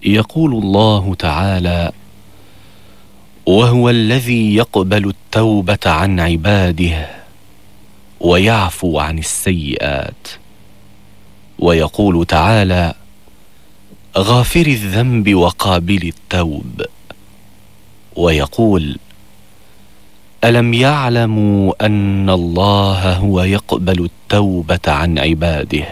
يقول الله تعالى: وهو الذي يقبل التوبة عن عباده ويعفو عن السيئات. ويقول تعالى: غافر الذنب وقابل التوب. ويقول: ألم يعلموا أن الله هو يقبل التوبة عن عباده.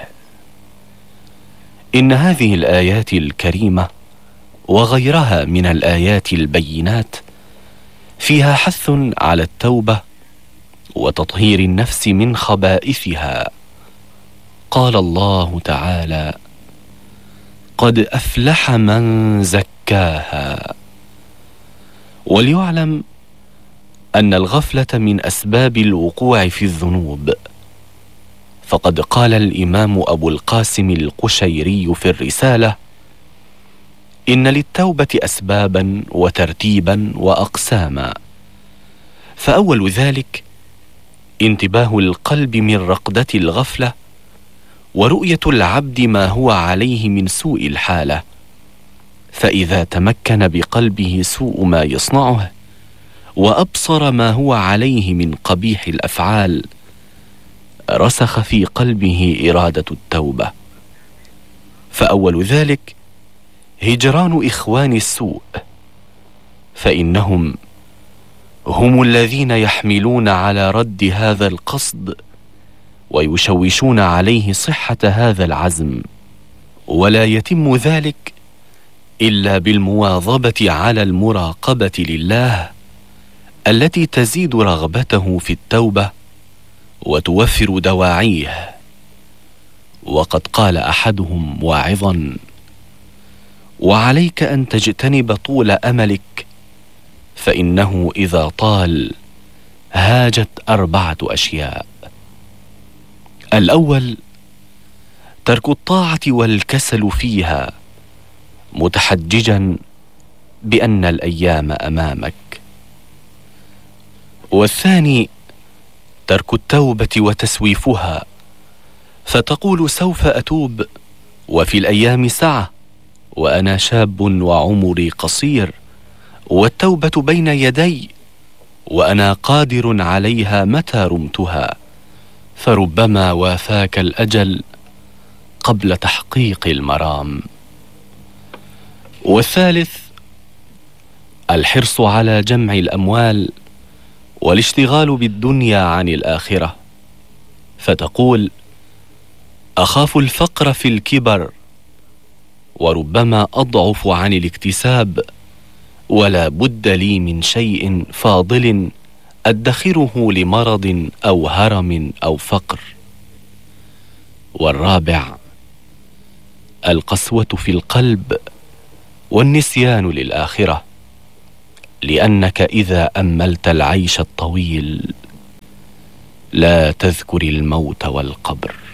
إن هذه الآيات الكريمة وغيرها من الآيات البينات فيها حث على التوبة وتطهير النفس من خبائثها. قال الله تعالى: قد أفلح من زكاها. وليعلم أن الغفلة من أسباب الوقوع في الذنوب، فقد قال الإمام أبو القاسم القشيري في الرسالة: إن للتوبة أسبابا وترتيبا وأقساما، فأول ذلك انتباه القلب من رقدة الغفلة، ورؤية العبد ما هو عليه من سوء الحالة، فإذا تمكن بقلبه سوء ما يصنعه وأبصر ما هو عليه من قبيح الأفعال، رسخ في قلبه إرادة التوبة. فأول ذلك هجران إخوان السوء، فإنهم هم الذين يحملون على رد هذا القصد ويشوشون عليه صحة هذا العزم، ولا يتم ذلك إلا بالمواظبة على المراقبة لله التي تزيد رغبته في التوبة وتوفر دواعيه. وقد قال أحدهم واعظا: وعليك أن تجتنب طول أملك، فإنه إذا طال هاجت 4 أشياء. الأول ترك الطاعة والكسل فيها، متحججا بأن الأيام أمامك. والثاني ترك التوبة وتسويفها، فتقول سوف أتوب وفي الأيام سعة، وأنا شاب وعمري قصير، والتوبة بين يدي وأنا قادر عليها متى رمتها، فربما وافاك الأجل قبل تحقيق المرام. والثالث الحرص على جمع الأموال والاشتغال بالدنيا عن الآخرة، فتقول: أخاف الفقر في الكبر، وربما أضعف عن الاكتساب، ولا بد لي من شيء فاضل أدخره لمرض أو هرم أو فقر. والرابع القسوة في القلب والنسيان للآخرة، لأنك إذا أملت العيش الطويل لا تذكر الموت والقبر.